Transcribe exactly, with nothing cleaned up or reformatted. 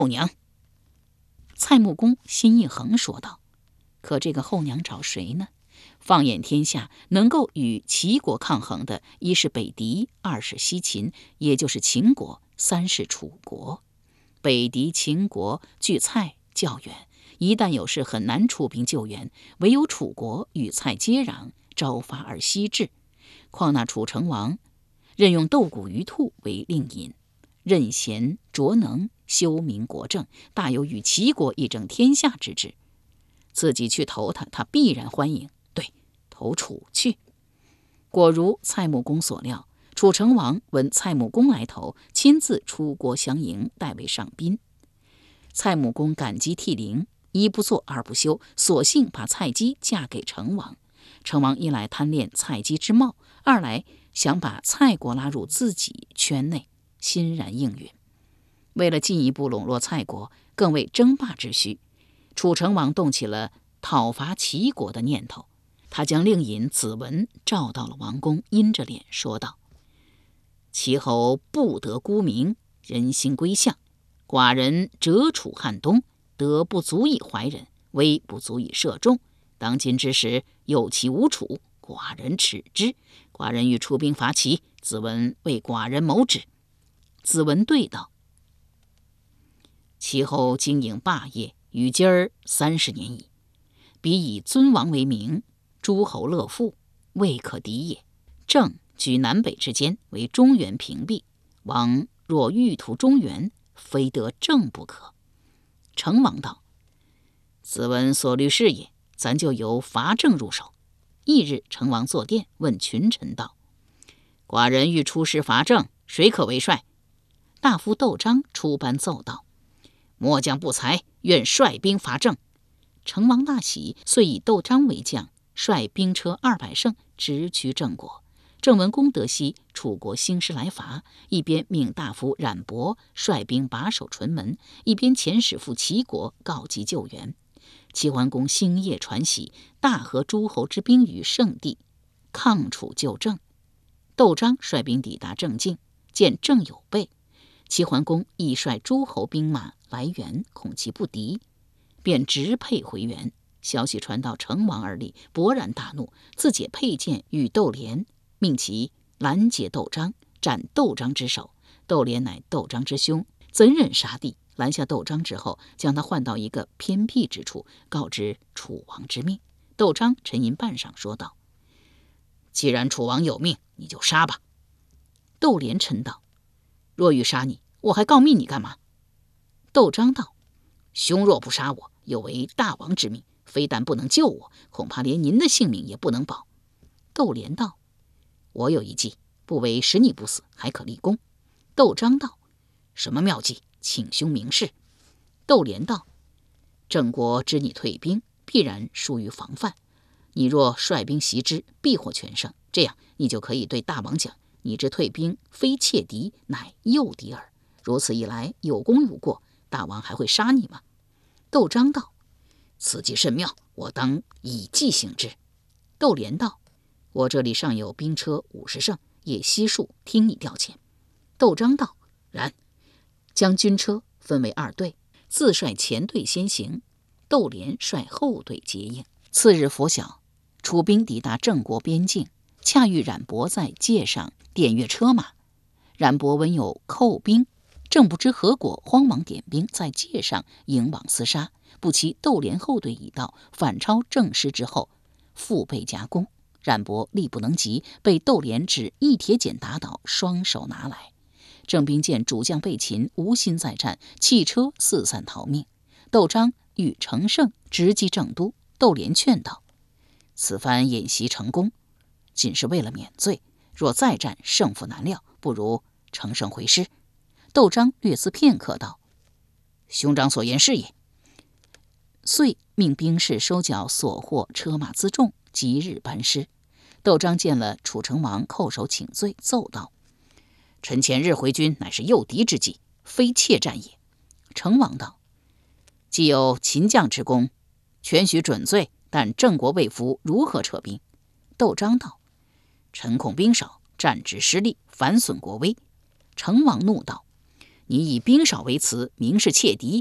后娘。蔡穆公心一横说道：“可这个后娘找谁呢？放眼天下，能够与齐国抗衡的，一是北狄，二是西秦，也就是秦国，三是楚国。北狄、秦国距蔡较远，一旦有事很难出兵救援，唯有楚国与蔡接壤，朝发而夕至。况那楚成王任用斗谷于兔为令尹，任贤卓能，修明国政，大有与齐国一争天下之志。自己去投他，他必然欢迎。对，投楚去。”果如蔡穆公所料，楚成王闻蔡穆公来投，亲自出国相迎，代为上宾。蔡穆公感激涕零，一不做二不休，索性把蔡姬嫁给成王。成王一来贪恋蔡姬之貌，二来想把蔡国拉入自己圈内，欣然应允。为了进一步笼络蔡国，更为争霸之需，楚成王动起了讨伐齐国的念头。他将令尹子文召到了王宫，阴着脸说道：“齐侯不得孤名，人心归向。寡人折楚汉东，德不足以怀人，威不足以摄众。当今之时，有齐无楚，寡人耻之。寡人欲出兵伐齐，子文为寡人谋之。”子文对道：“齐侯经营霸业，于今儿三十年矣。彼以尊王为名，诸侯乐富，未可敌也。郑居南北之间，为中原屏蔽。王若欲图中原，非得郑不可。”成王道：“子文所虑是也，咱就由伐郑入手。”翌日，成王坐殿，问群臣道：“寡人欲出师伐郑，谁可为帅？”大夫窦章出班奏道：“末将不才，愿率兵伐郑。”成王大喜，遂以窦章为将，率兵车二百乘，直趋郑国。郑文公得悉楚国兴师来伐，一边命大夫冉伯率兵把守淳门，一边遣使赴齐国告急救援。齐桓公星夜传喜，大合诸侯之兵于圣地，抗楚救郑。窦章率兵抵达郑境，见郑有备，齐桓公亦率诸侯兵马来援，恐其不敌，便直佩回援。消息传到成王耳里，勃然大怒，自解佩剑与窦连，命其拦截窦章，斩窦章之首。窦连乃窦章之兄，怎忍杀弟？拦下窦章之后，将他换到一个偏僻之处，告知楚王之命。窦章沉吟半晌，说道：“既然楚王有命，你就杀吧。”窦连嗔道：“若欲杀你，我还告密你干嘛？”窦章道：“兄若不杀我，有违大王之命，非但不能救我，恐怕连您的性命也不能保。”窦连道：“我有一计，不为使你不死，还可立功。”窦章道：“什么妙计？请兄明示。”窦连道：“郑国知你退兵，必然疏于防范。你若率兵袭之，必获全胜。这样，你就可以对大王讲，你之退兵非窃敌，乃诱敌耳。如此一来，有功无过，大王还会杀你吗？”窦章道：“此计甚妙，我当以计行之。”窦连道：“我这里尚有兵车五十乘，也悉数听你调遣。”窦章道：“然。”将军车分为二队，自率前队先行，窦连率后队接应。次日拂晓，楚兵抵达郑国边境，恰遇冉伯在界上点阅车马。冉伯闻有寇兵，正不知何果，慌忙点兵在界上迎往厮杀。不期窦连后队已到，反超郑师之后，腹背夹攻。冉伯力不能及，被窦连只一铁锏打倒，双手拿来。郑兵见主将被擒，无心再战，弃车四散逃命。窦章欲乘胜直击郑都，窦连劝道：“此番演习成功，仅是为了免罪，若再战，胜负难料，不如乘胜回师。”窦章略思片刻道：“兄长所言是也。”遂命兵士收缴所获车马辎重，即日班师。窦章见了楚成王，叩首请罪，奏道：“臣前日回军，乃是诱敌之计，非怯战也。”成王道：“既有秦将之功，全许准罪，但郑国未服，如何撤兵？”窦章道：“臣恐兵少，战之失利，反损国威。”成王怒道：“ 你以兵少为辞，明示窃敌，